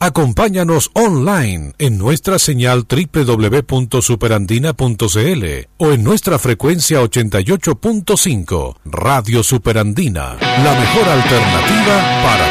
Acompáñanos online en nuestra señal www.superandina.cl o en nuestra frecuencia 88.5 Radio Superandina, la mejor alternativa para